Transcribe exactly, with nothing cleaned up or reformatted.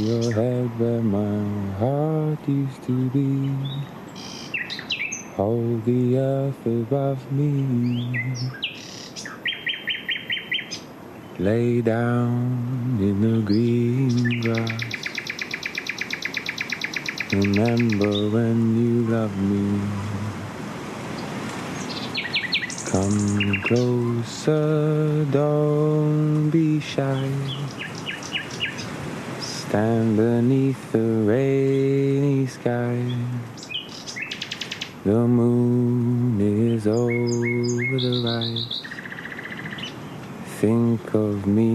Your head where my heart used to be. Hold the earth above me. Lay down in the green grass. Remember when you loved me. Come closer, don't be shy. Stand beneath the rainy sky. The moon is over the rise. Think of me.